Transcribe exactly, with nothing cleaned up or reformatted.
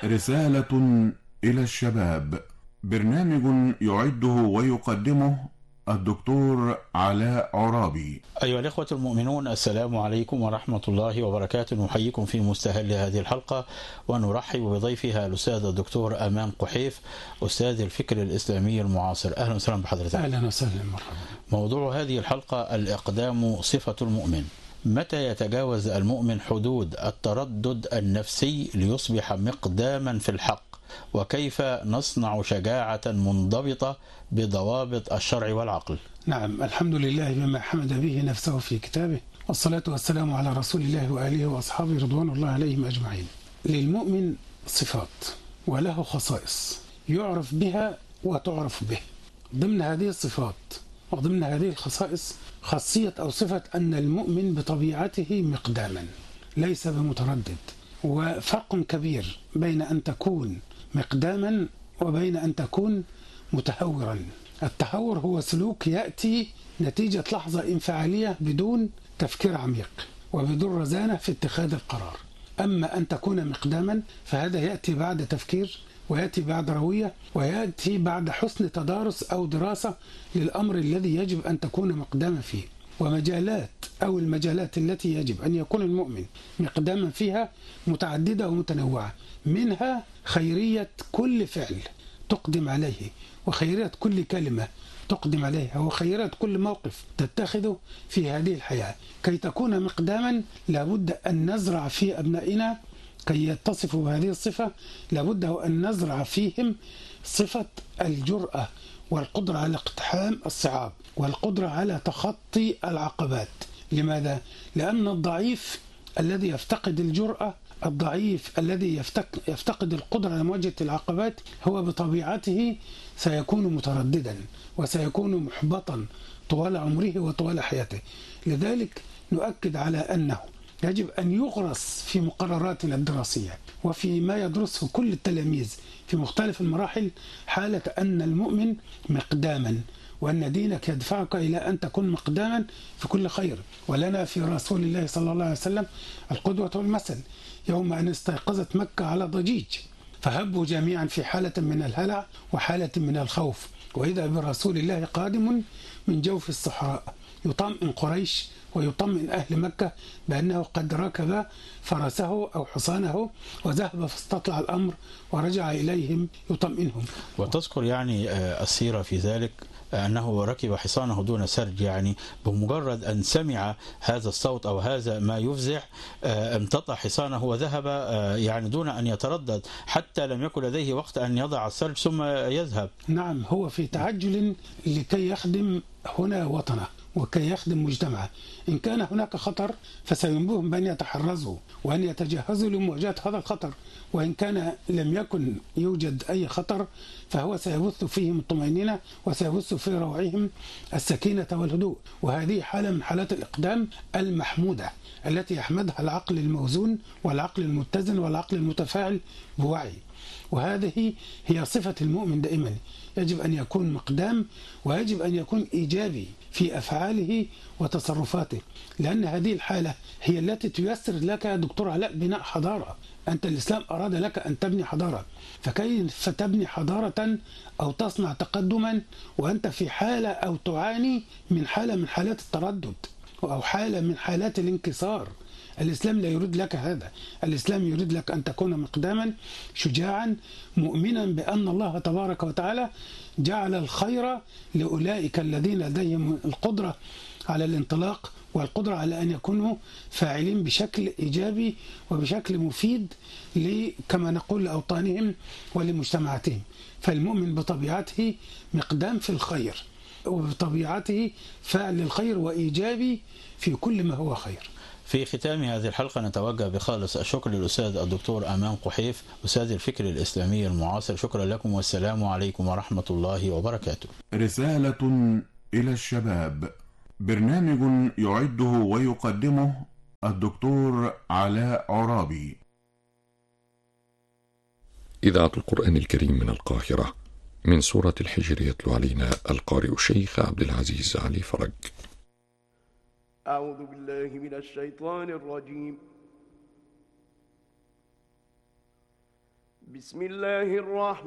رسالة إلى الشباب، برنامج يعده ويقدمه الدكتور علاء عرابي. أيها الإخوة المؤمنون، السلام عليكم ورحمة الله وبركاته. نحييكم في مستهل هذه الحلقة ونرحب بضيفها الأستاذ الدكتور أمام قحيف، أستاذ الفكر الإسلامي المعاصر. أهلا وسهلا بحضرتك. أهلا وسهلا، مرحبا. موضوع هذه الحلقة الإقدام صفة المؤمن. متى يتجاوز المؤمن حدود التردد النفسي ليصبح مقداما في الحق؟ وكيف نصنع شجاعة منضبطة بضوابط الشرع والعقل؟ نعم، الحمد لله بما حمد به نفسه في كتابه، والصلاة والسلام على رسول الله وآله وأصحابه رضوان الله عليهم أجمعين. للمؤمن صفات وله خصائص يعرف بها وتعرف به. ضمن هذه الصفات وضمن هذه الخصائص خاصية أو صفة أن المؤمن بطبيعته مقداما ليس بمتردد. وفرق كبير بين أن تكون مقداما وبين أن تكون متهورا. التهور هو سلوك يأتي نتيجة لحظة انفعالية بدون تفكير عميق وبدون رزانة في اتخاذ القرار. أما أن تكون مقداما فهذا يأتي بعد تفكير، ويأتي بعد روية، ويأتي بعد حسن تدارس أو دراسة للأمر الذي يجب أن تكون مقداما فيه. ومجالات أو المجالات التي يجب أن يكون المؤمن مقداما فيها متعددة ومتنوعة، منها خيرية كل فعل تقدم عليه، وخيرية كل كلمة تقدم عليها، وخيرية كل موقف تتخذه في هذه الحياة. كي تكون مقداما لابد أن نزرع في أبنائنا، كي يتصفوا بهذه الصفة لابد أن نزرع فيهم صفة الجرأة والقدرة على اقتحام الصعاب والقدرة على تخطي العقبات. لماذا؟ لأن الضعيف الذي يفتقد الجرأة، الضعيف الذي يفتقد القدرة على مواجهة العقبات، هو بطبيعته سيكون مترددا وسيكون محبطا طوال عمره وطوال حياته. لذلك نؤكد على أنه يجب أن يغرس في مقرراتنا الدراسية وفي ما يدرسه كل التلاميذ في مختلف المراحل حالة أن المؤمن مقداما، وأن دينك يدفعك إلى أن تكون مقداما في كل خير. ولنا في رسول الله صلى الله عليه وسلم القدوة والمثل. يوم أن استيقظت مكة على ضجيج فهبوا جميعا في حالة من الهلع وحالة من الخوف، وإذا برسول الله قادم من جوف الصحراء يطمئن قريش ويطمئن أهل مكة بأنه قد ركب فرسه أو حصانه وذهب فاستطلع الأمر ورجع إليهم يطمئنهم. وتذكر يعني السيرة في ذلك أنه ركب حصانه دون سرج، يعني بمجرد أن سمع هذا الصوت أو هذا ما يفزع امتطى حصانه وذهب، يعني دون أن يتردد، حتى لم يكن لديه وقت أن يضع السرج ثم يذهب. نعم، هو في تعجل لكي يخدم هنا وطنه وكي يخدم مجتمعه. إن كان هناك خطر فسينبغيهم بأن يتحرزوا وأن يتجهزوا لمواجهة هذا الخطر، وإن كان لم يكن يوجد أي خطر فهو سيبث فيهم الطمأنينة وسيبث في روعهم السكينة والهدوء. وهذه حالة من حالات الإقدام المحمودة التي يحمدها العقل الموزون والعقل المتزن والعقل المتفاعل بوعي. وهذه هي صفة المؤمن دائما، يجب أن يكون مقدام ويجب أن يكون إيجابي في أفعاله وتصرفاته، لأن هذه الحالة هي التي تيسر لك يا دكتور علاء بناء حضارة. أنت الإسلام أراد لك أن تبني حضارة، فكيف تبني حضارة أو تصنع تقدما وأنت في حالة أو تعاني من حالة من حالات التردد أو حالة من حالات الانكسار؟ الإسلام لا يريد لك هذا. الإسلام يريد لك أن تكون مقداما شجاعا مؤمنا بأن الله تبارك وتعالى جعل الخير لأولئك الذين لديهم القدرة على الانطلاق والقدرة على أن يكونوا فاعلين بشكل إيجابي وبشكل مفيد كما نقول لأوطانهم ولمجتمعاتهم. فالمؤمن بطبيعته مقدام في الخير، وبطبيعته فاعل الخير وإيجابي في كل ما هو خير. في ختام هذه الحلقة نتوجه بخالص الشكر للأستاذ الدكتور أمام قحيف، أستاذ الفكر الإسلامي المعاصر. شكرا لكم والسلام عليكم ورحمة الله وبركاته. رسالة إلى الشباب، برنامج يعده ويقدمه الدكتور علاء عرابي. إذاعة القرآن الكريم من القاهرة، من سورة الحجر يتلو علينا القارئ الشيخ عبد العزيز علي فرج. أعوذ بالله من الشيطان الرجيم. بسم الله الرحمن